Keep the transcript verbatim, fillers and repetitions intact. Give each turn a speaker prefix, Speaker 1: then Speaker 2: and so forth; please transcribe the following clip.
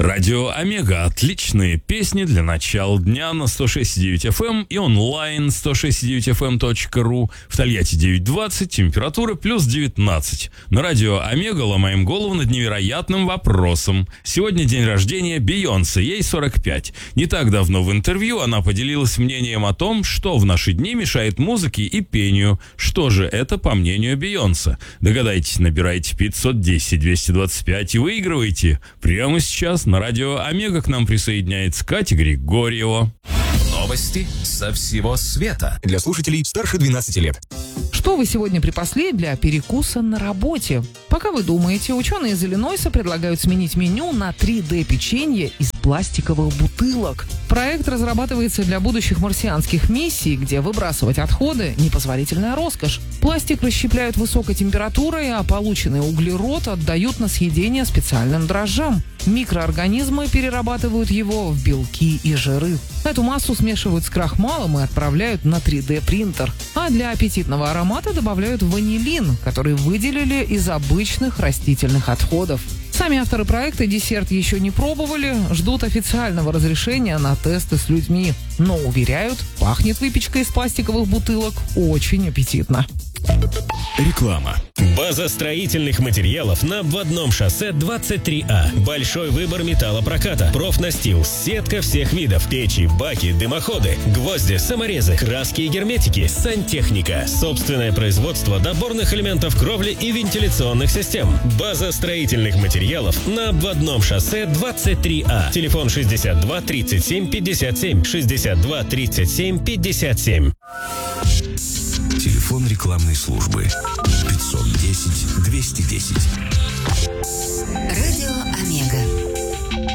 Speaker 1: Радио Омега. Отличные песни для начала дня на сто шесть и девять эф эм и онлайн сто шесть и девять эф эм точка ру. В Тольятти девять двадцать, температура плюс девятнадцать. На радио Омега ломаем голову над невероятным вопросом. Сегодня день рождения Бейонсе, ей сорок пять. Не так давно в интервью она поделилась мнением о том, что в наши дни мешает музыке и пению. Что же это, по мнению Бейонсе? Догадайтесь, набирайте пятьсот десять двести двадцать пять и выигрывайте. Прямо сейчас на радио Омега к нам присоединяется Катя Григорьева.
Speaker 2: Новости со всего света для слушателей старше двенадцати лет.
Speaker 3: Что вы сегодня припасли для перекуса на работе? Пока вы думаете, ученые из Иллинойса предлагают сменить меню на три дэ печенье из пластиковых бутылок. Проект разрабатывается для будущих марсианских миссий, где выбрасывать отходы – непозволительная роскошь. Пластик расщепляют высокой температурой, а полученный углерод отдают на съедение специальным дрожжам. Микроорганизмы перерабатывают его в белки и жиры. Эту массу смешивают с крахмалом и отправляют на три дэ принтер. А для аппетитного аромата добавляют ванилин, который выделили из обычных растительных отходов. Сами авторы проекта десерт еще не пробовали, ждут официального разрешения на тесты с людьми. Но уверяют, пахнет выпечка из пластиковых бутылок очень аппетитно.
Speaker 4: Реклама. База строительных материалов на обводном шоссе двадцать три А. Большой выбор металлопроката, профнастил, сетка всех видов, печи, баки, дымоходы, гвозди, саморезы, краски и герметики, сантехника, собственное производство доборных элементов кровли и вентиляционных систем. База строительных материалов на обводном шоссе двадцать три А. Телефон шестьдесят два тридцать семь пятьдесят семь, шестьдесят два тридцать семь пятьдесят семь.
Speaker 2: Телефон рекламной службы пятьсот десять двести десять.